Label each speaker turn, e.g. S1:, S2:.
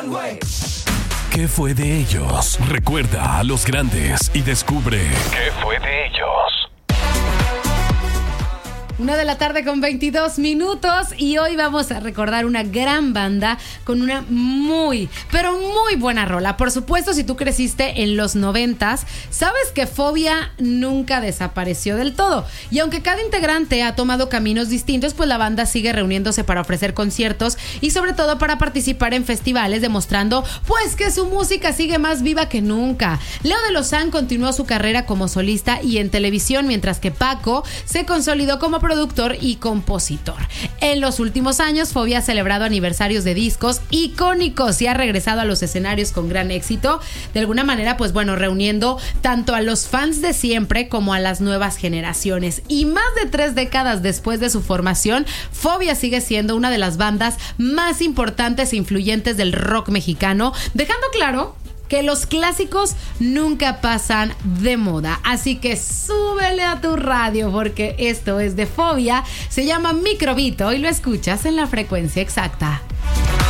S1: ¿Qué fue de ellos? Recuerda a los grandes y descubre qué fue de ellos.
S2: 1:22 p.m. y hoy vamos a recordar una gran banda con una muy, pero muy buena rola. Por supuesto, si tú creciste en los 90s, sabes que Fobia nunca desapareció del todo. Y aunque cada integrante ha tomado caminos distintos, pues la banda sigue reuniéndose para ofrecer conciertos y sobre todo para participar en festivales, demostrando pues que su música sigue más viva que nunca. Leo de Lozán continuó su carrera como solista y en televisión, mientras que Paco se consolidó como productor y compositor. En los últimos años, Fobia ha celebrado aniversarios de discos icónicos y ha regresado a los escenarios con gran éxito. De alguna manera, pues bueno, reuniendo tanto a los fans de siempre como a las nuevas generaciones. Y más de 3 décadas después de su formación, Fobia sigue siendo una de las bandas más importantes e influyentes del rock mexicano, dejando claro que los clásicos nunca pasan de moda. Así que súbele a tu radio porque esto es de Fobia, se llama Microbito y lo escuchas en la frecuencia exacta.